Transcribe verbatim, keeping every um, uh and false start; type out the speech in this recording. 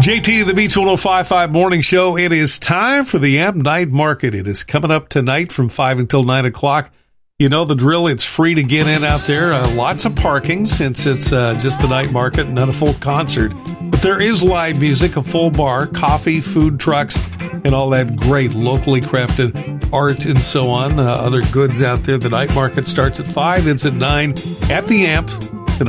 J T, the Beach one oh five point five Morning Show. It is time for the Amp Night Market. It is coming up tonight from five until nine o'clock. You know the drill. It's free to get in out there. Uh, lots of parking since it's uh, just the night market, not a full concert. But there is live music, a full bar, coffee, food trucks, and all that great locally crafted art and so on. Uh, other goods out there. The night market starts at five. It's at nine at the Amp.